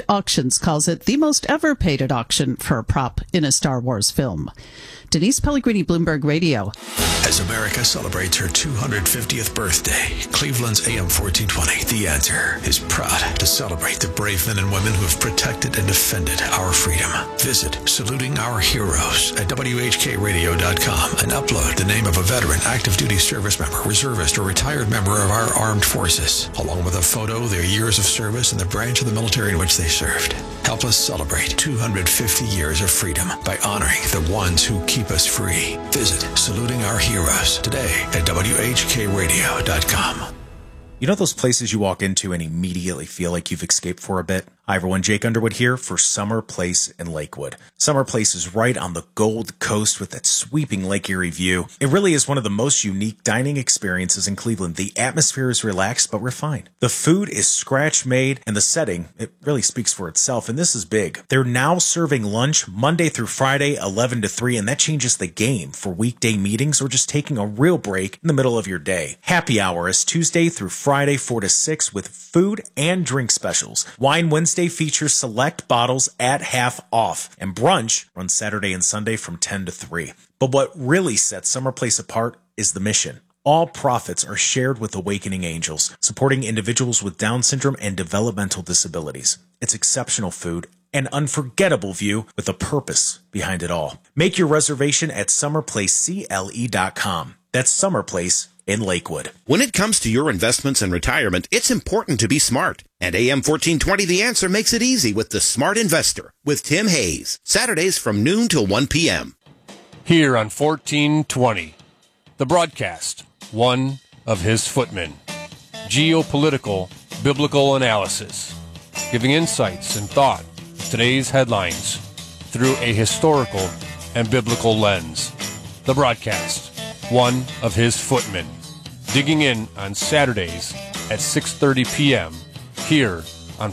Auctions calls it the most ever paid at auction for a prop in a Star Wars film. Denise Pellegrini, Bloomberg Radio. As America celebrates her 250th birthday, Cleveland's AM 1420, The Answer, is proud to celebrate the brave men and women who have protected and defended our freedom. Visit Saluting Our Heroes at WHKRadio.com and upload the name of a veteran, active duty service member, reservist, or retired member of our armed forces, along with a photo, their years of service, and the branch of the military in which they served. Help us celebrate 250 years of freedom by honoring the ones who keep us free. Visit Saluting Our Heroes today at WHKRadio.com. You know those places you walk into and immediately feel like you've escaped for a bit? Hi everyone, Jake Underwood here for Summer Place in Lakewood. Summer Place is right on the Gold Coast with that sweeping Lake Erie view. It really is one of the most unique dining experiences in Cleveland. The atmosphere is relaxed but refined. The food is scratch-made, and the setting, it really speaks for itself, and this is big. They're now serving lunch Monday through Friday, 11 to 3, and that changes the game for weekday meetings or just taking a real break in the middle of your day. Happy hour is Tuesday through Friday, 4 to 6, with food and drink specials. Wine Wednesday features select bottles at half off, and brunch runs Saturday and Sunday from 10 to 3. But what really sets Summer Place apart is the mission. All profits are shared with Awakening Angels, supporting individuals with Down syndrome and developmental disabilities. It's exceptional food, an unforgettable view with a purpose behind it all. Make your reservation at summerplacecle.com. That's Summer Place in Lakewood. When it comes to your investments and retirement, it's important to be smart. And AM 1420 The Answer makes it easy with The Smart Investor with Tim Hayes. Saturdays from noon till 1 p.m. Here on 1420, the broadcast, one of his footmen. Geopolitical, biblical analysis, giving insights and thought to today's headlines through a historical and biblical lens. The broadcast, one of his footmen. Digging in on Saturdays at 6:30 p.m. here on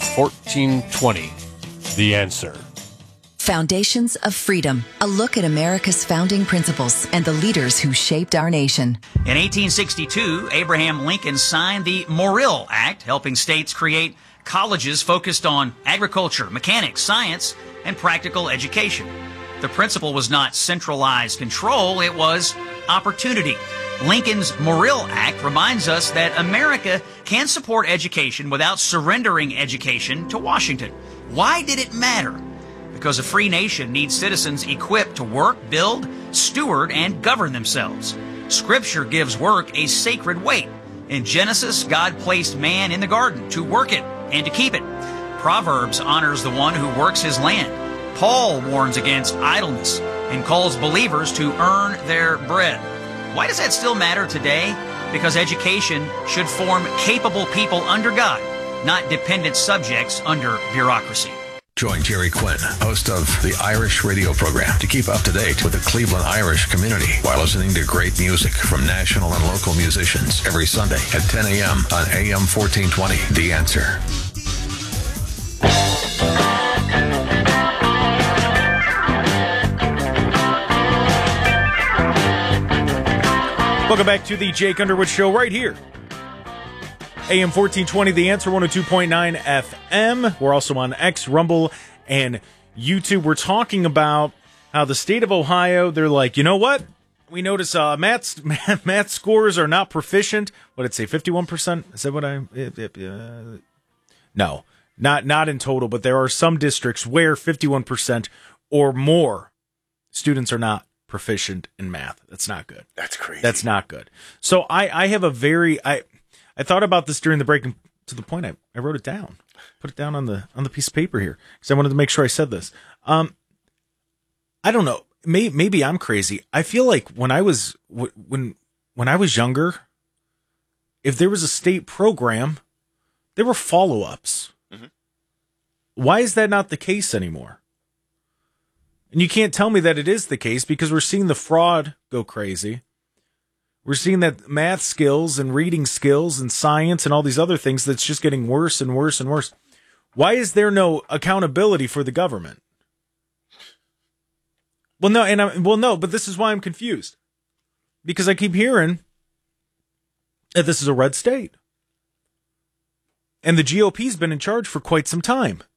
1420, The Answer. Foundations of Freedom, a look at America's founding principles and the leaders who shaped our nation. In 1862, Abraham Lincoln signed the Morrill Act, helping states create colleges focused on agriculture, mechanics, science, and practical education. The principle was not centralized control, it was opportunity. Lincoln's Morrill Act reminds us that America can support education without surrendering education to Washington. Why did it matter? Because a free nation needs citizens equipped to work, build, steward, and govern themselves. Scripture gives work a sacred weight. In Genesis, God placed man in the garden to work it and to keep it. Proverbs honors the one who works his land. Paul warns against idleness and calls believers to earn their bread. Why does that still matter today? Because education should form capable people under God, not dependent subjects under bureaucracy. Join Jerry Quinn, host of the Irish radio program, to keep up to date with the Cleveland Irish community while listening to great music from national and local musicians every Sunday at 10 a.m. on AM 1420, The Answer. Welcome back to the Jake Underwood Show right here. AM 1420, The Answer, 102.9 FM. We're also on X, Rumble, and YouTube. We're talking about how the state of Ohio, they're like, you know what? We notice math scores are not proficient. What did it say, 51%? Is that what no, not in total, but there are some districts where 51% or more students are not proficient in math. That's not good. That's crazy. That's not good. So I have a very I thought about this during the break, and to the point I wrote it down, put it down on the piece of paper here because I wanted to make sure I said this. I don't know. Maybe I'm crazy. I feel like when I was younger, if there was a state program, there were follow-ups. Mm-hmm. Why is that not the case anymore? And you can't tell me that it is the case because we're seeing the fraud go crazy. We're seeing that math skills and reading skills and science and all these other things that's just getting worse and worse and worse. Why is there no accountability for the government? Well, no, but this is why I'm confused. Because I keep hearing that this is a red state. And the GOP's been in charge for quite some time.